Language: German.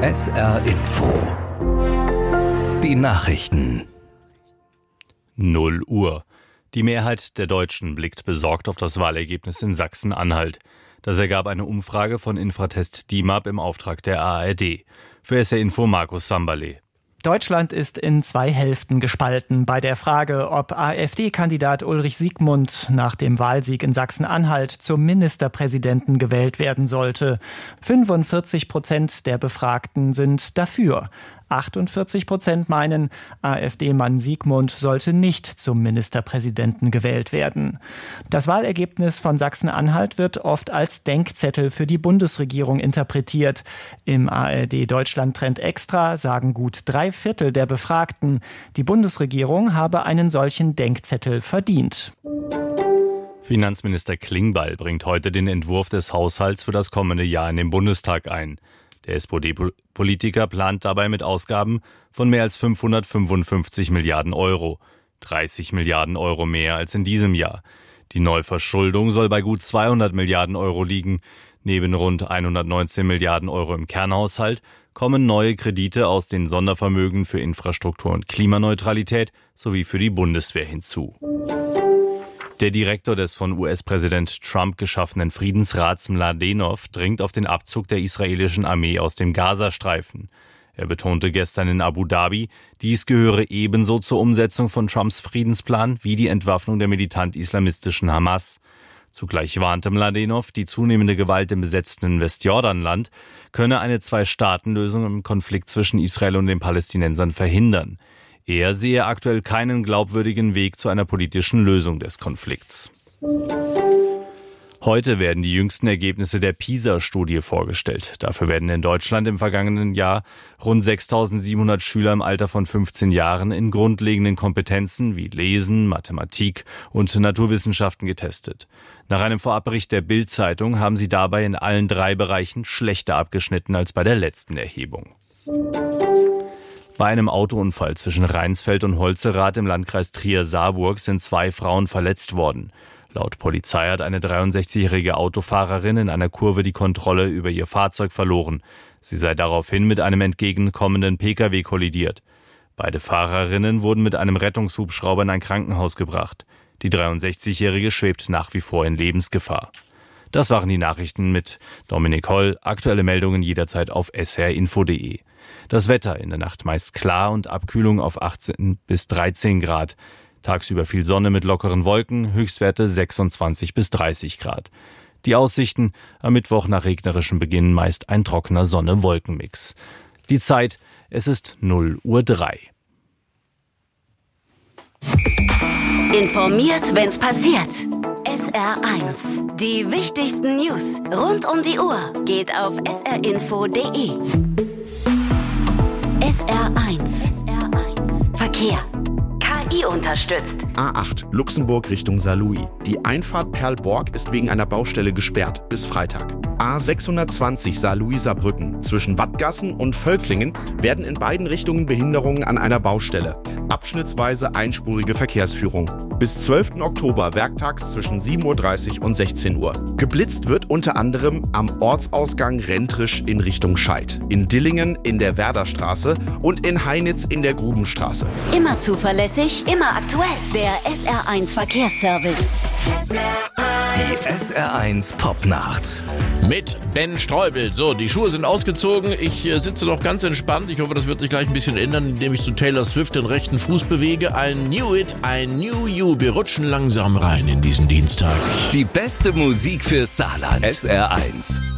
SR Info. Die Nachrichten. 0 Uhr. Die Mehrheit der Deutschen blickt besorgt auf das Wahlergebnis in Sachsen-Anhalt. Das ergab eine Umfrage von Infratest DIMAP im Auftrag der ARD. Für SR Info Markus Samberle. Deutschland ist in 2 Hälften gespalten bei der Frage, ob AfD-Kandidat Ulrich Siegmund nach dem Wahlsieg in Sachsen-Anhalt zum Ministerpräsidenten gewählt werden sollte. 45% der Befragten sind dafür. 48% meinen, AfD-Mann Siegmund sollte nicht zum Ministerpräsidenten gewählt werden. Das Wahlergebnis von Sachsen-Anhalt wird oft als Denkzettel für die Bundesregierung interpretiert. Im ARD-Deutschland-Trend Extra sagen gut 3/4 der Befragten, die Bundesregierung habe einen solchen Denkzettel verdient. Finanzminister Klingbeil bringt heute den Entwurf des Haushalts für das kommende Jahr in den Bundestag ein. Der SPD-Politiker plant dabei mit Ausgaben von mehr als 555 Milliarden Euro. 30 Milliarden Euro mehr als in diesem Jahr. Die Neuverschuldung soll bei gut 200 Milliarden Euro liegen. Neben rund 119 Milliarden Euro im Kernhaushalt kommen neue Kredite aus den Sondervermögen für Infrastruktur und Klimaneutralität sowie für die Bundeswehr hinzu. Der Direktor des von US-Präsident Trump geschaffenen Friedensrats Mladenov dringt auf den Abzug der israelischen Armee aus dem Gazastreifen. Er betonte gestern in Abu Dhabi, dies gehöre ebenso zur Umsetzung von Trumps Friedensplan wie die Entwaffnung der militant-islamistischen Hamas. Zugleich warnte Mladenov, die zunehmende Gewalt im besetzten Westjordanland könne eine 2-Staaten-Lösung im Konflikt zwischen Israel und den Palästinensern verhindern. Er sehe aktuell keinen glaubwürdigen Weg zu einer politischen Lösung des Konflikts. Heute werden die jüngsten Ergebnisse der PISA-Studie vorgestellt. Dafür werden in Deutschland im vergangenen Jahr rund 6.700 Schüler im Alter von 15 Jahren in grundlegenden Kompetenzen wie Lesen, Mathematik und Naturwissenschaften getestet. Nach einem Vorabbericht der Bild-Zeitung haben sie dabei in allen 3 Bereichen schlechter abgeschnitten als bei der letzten Erhebung. Bei einem Autounfall zwischen Rheinsfeld und Holzerath im Landkreis Trier-Saarburg sind 2 Frauen verletzt worden. Laut Polizei hat eine 63-jährige Autofahrerin in einer Kurve die Kontrolle über ihr Fahrzeug verloren. Sie sei daraufhin mit einem entgegenkommenden Pkw kollidiert. Beide Fahrerinnen wurden mit einem Rettungshubschrauber in ein Krankenhaus gebracht. Die 63-jährige schwebt nach wie vor in Lebensgefahr. Das waren die Nachrichten mit Dominik Holl. Aktuelle Meldungen jederzeit auf srinfo.de. Das Wetter in der Nacht meist klar und Abkühlung auf 18 bis 13 Grad. Tagsüber viel Sonne mit lockeren Wolken, Höchstwerte 26 bis 30 Grad. Die Aussichten am Mittwoch nach regnerischem Beginn meist ein trockener Sonne-Wolken-Mix. Die Zeit, es ist 0:03 Uhr. Informiert, wenn's passiert. SR1. Die wichtigsten News rund um die Uhr geht auf srinfo.de. SR1. Verkehr. KI unterstützt. A8 Luxemburg Richtung Saarlouis. Die Einfahrt Perlborg ist wegen einer Baustelle gesperrt bis Freitag. A620 Saarlouis-Saarbrücken. Zwischen Wattgassen und Völklingen werden in beiden Richtungen Behinderungen an einer Baustelle. Abschnittsweise einspurige Verkehrsführung. Bis 12. Oktober werktags zwischen 7.30 Uhr und 16 Uhr. Geblitzt wird unter anderem am Ortsausgang Rentrisch in Richtung Scheid, in Dillingen in der Werderstraße und in Heinitz in der Grubenstraße. Immer zuverlässig, immer aktuell. Der SR1 Verkehrsservice. Die SR1 Popnacht. Mit Ben Streubel. So, die Schuhe sind ausgezogen. Ich sitze noch ganz entspannt. Ich hoffe, das wird sich gleich ein bisschen ändern, indem ich zu Taylor Swift den rechten Fuß bewege. I knew it, I knew you. Wir rutschen langsam rein in diesen Dienstag. Die beste Musik für Saarland. SR1.